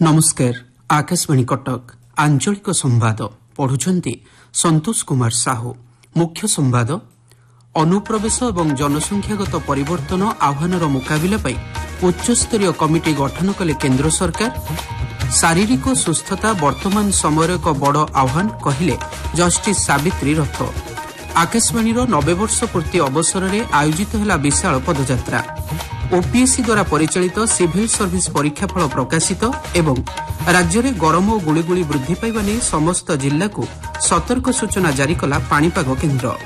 नमस्कार आकाशवाणी कटक आंचलिक संवाद पढ़ुछंती संतोष कुमार साहू। मुख्य संवाद अनुप्रवेश एवं जनसंख्यागत परिवर्तन आह्वानर मुकाबिला पाई उच्चस्तरीय कमिटी गठन कले केन्द्र सरकार। शारीरिक सुस्थता वर्तमान समय एक बड़ आह्वान कहले जस्टिस सावित्री रथ। आकाशवाणी 90 वर्ष पूर्ति अवसर में आयोजित है विशाल पदयात्रा। ओपीएससी द्वारा परिचालित सिविल सर्विस परीक्षाफल प्रकाशित एवं राज्य में गरम और गुड़गुड़ी वृद्धि पाइबा नहीं समस्त जिला को सतर्क सूचना जारी कला पाणीपाग केन्द्र।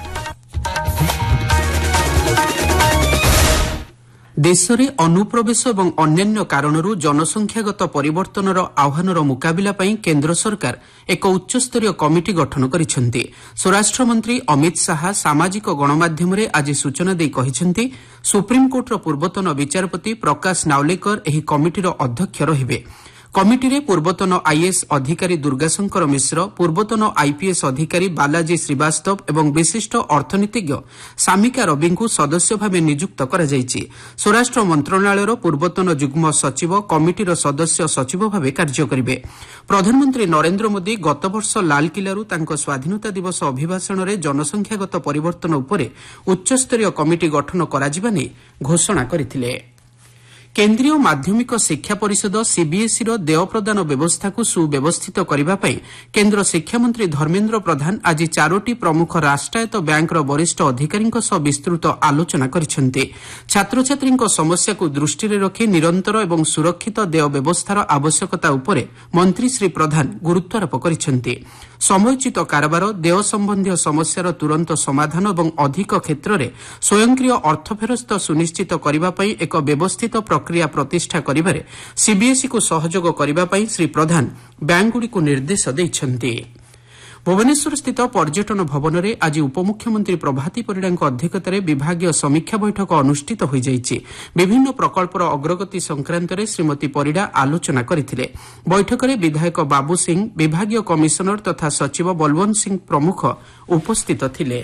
देश में अनुप्रवेश और अन्यान्य कारणरू जनसंख्यागत परिवर्तनर आह्वानर मुकाबिला पाई केन्द्र सरकार एक उच्चस्तरीय कमिटी गठन करिसेंती। स्वराष्ट्र मंत्री अमित शाह सामाजिक गणमाध्यम आज सूचना देई कहिसेंती सुप्रीमकोर्टर पूर्वतन विचारपति प्रकाश नावलेकर एही कमिटीर अध्यक्ष रहिबे। कमिटी रे पूर्वतन आईएएस अधिकारी दुर्गाशंकर मिश्र, पूर्वतन आईपीएस अधिकारी बालाजी श्रीवास्तव एवं विशिष्ट अर्थनीतिज्ञ सामिका रवि को सदस्य भाव नियुक्त करा जायछि। स्वराष्ट्र मंत्रणालयर पूर्वतन जुग्म सचिव कमिटीर सदस्य सचिव भाव कार्य करिवे। प्रधानमंत्री नरेंद्र मोदी गत वर्ष लालकिल्लारू तांको स्वाधीनता दिवस अभिभाषण में जनसंख्यागत परिवर्तन उपरे उच्चस्तरीय कमिटी गठन कराजिबा नै घोषणा करथिले। केन्द्रीय माध्यमिक शिक्षा परिषद सीबीएसई देय प्रदान व्यवस्था को सुव्यवस्थित करने केन्द्र शिक्षा मंत्री धर्मेन्द्र प्रधान आज 4टी प्रमुख राष्ट्रायत्त बैंकर वरिष्ठ अधिकारी विस्तृत आलोचना करिसेंती। छात्र छात्री समस्या को दृष्टि रखी निरंतर एवं सुरक्षित देय व्यवस्थार आवश्यकता उपरे मंत्री श्री प्रधान गुरुत्वारोप करिसेंती। समयोचित कारबार देय संबंधी समस्यार तुरंत समाधान और अधिक क्षेत्र में स्वयंक्रिय अर्थ फेरस्त सुनिश्चित करने एक व्यवस्थित प्रक्रिया प्रतिष्ठा करिबारे सीबीएसई को सहयोग करने श्री प्रधान बैंकगुड़ी को निर्देश देइछन्ति। भुवनेश्वर स्थित पर्यटन भवन में आज उपमुख्यमंत्री प्रभाती परिड़ा अध्यक्षतार विभागीय समीक्षा बैठक अनुष्ठित हो जाइछि। विभिन्न प्रकल्पर अग्रगति संक्रांत में श्रीमती परिड़ा आलोचना करथिले। बैठक में विधायक बाबू सिंह, विभागीय कमिशनर तथा सचिव बलवंत सिंह प्रमुख उपस्थित थिले।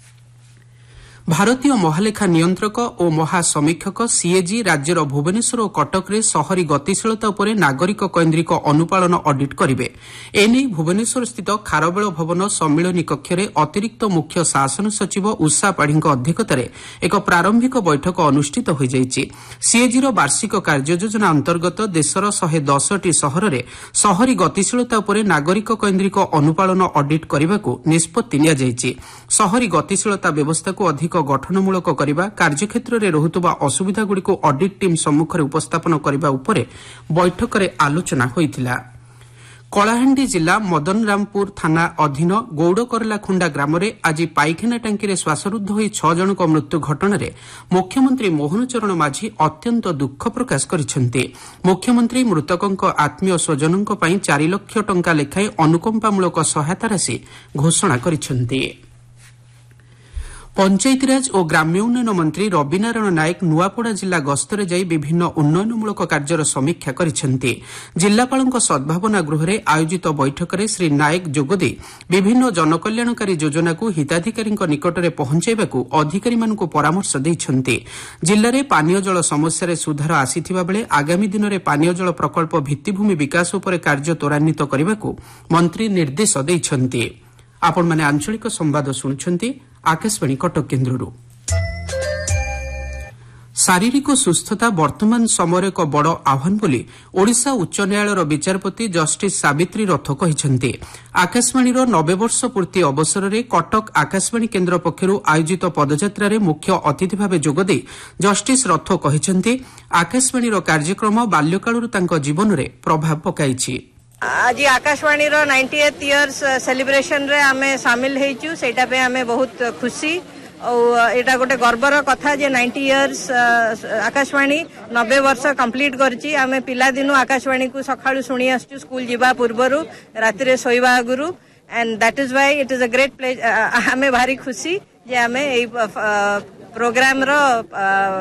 भारतीय महालेखा नियंत्रक और महासमीक्षक सीएजी राज्यर भुवनेश्वर और कटक रे शहरी गतिशीलता उपरे नागरिक केन्द्रिक अनुपालन ऑडिट करिवे। एने भुवनेश्वर स्थित खारबेल भवन सम्मिलनी कक्ष रे अतिरिक्त मुख्य शासन सचिव उषा पाढ़ी अध्यक्षतार एक प्रारंभिक बैठक अनुष्ठित हो जाइछि। सीएजीर वार्षिक कार्ययोजना अंतर्गत देशर 110टी सहर में शहरी गतिशीलता उपरे नागरिक केन्द्रिक अनुपालन ऑडिट करने निष्पत्ति निया जाइछि। शहरी गतिशीलता व्यवस्था को अधिक गठनमूलक करने कार्यक्षेत्र में रहुतबा असुविधागुड़ी को ऑडिट टीम सम्मुख में उपस्थापन करने उपरे बैठक में आलोचना होइथिला। कलाहांडी जिला मदनरामपुर थाना अधीन गौड़करलाखुंडा ग्राम में आज पाइखाना टांकी में श्वासरुद्ध हो 6 जनक मृत्यु घटना रे मुख्यमंत्री मोहन चरण माझी अत्यंत दुख प्रकाश करिसेंती। मुख्यमंत्री मृतकों आत्मीय स्वजनों 4 लाख टंका लेखाएं अनुकंपामूलक सहायता राशि घोषणा करिसेंती। पंचायतीराज और ग्राम्य उन्नयन मंत्री रविनारायण नायक नुआपड़ा जिला गस्तरे जाई विभिन्न उन्नयनमूलक कार्यर समीक्षा करिसेंती। जिलापालक सद्भावना गृह में आयोजित बैठक में श्री नायक जोगदे विभिन्न जनकल्याणकारी योजना को हिताधिकारी निकट में पहुंचाइबाकू अधिकारी मानकू परामर्श देइछन्ती। जिले में पानीय जल समस्या सुधार आसीथिबा बेले आगामी दिन में पानीय जल प्रकल्प भित्तिभूमि विकास उपर कार्य त्वरान्वित करने मंत्री निर्देश देइछन्ती। आपण माने आंचलिक संवाद सुनुछन्ती आकाशवाणी कटक केन्द्ररू। शारीरिक सुस्थता वर्तमान समय एक बड़ आह्वान बोली ओडिशा उच्च न्यायालयर विचारपति जस्टिस सावित्री रथ कहिसेंती। आकाशवाणी 90 वर्ष पूर्ति अवसर में कटक आकाशवाणी केन्द्र पक्षरू आयोजित पदयात्रा रे मुख्य अतिथि भाव जोगदे जस्टिस रथ कहिसेंती आकाशवाणी कार्यक्रम बाल्यकालरू तांको जीवन रे प्रभाव पकाइछि। आज आकाशवाणी 98th इयर्स सेलिब्रेशन रे आमे शामिल हेचु सेटा पे आमे बहुत खुशी और एटा गोटे गर्वर कथा जे 90 इयर्स आकाशवाणी 90 वर्ष कंप्लीट करची। आमे पिला दिनु आकाशवाणी को सखाळु सुनी आसचु स्कूल जिबा पूर्वरु राति रे सोइबा आगुरु and that is why it is a great pleasure. आमे भारी खुशी जे आमे ए प्रोग्राम रो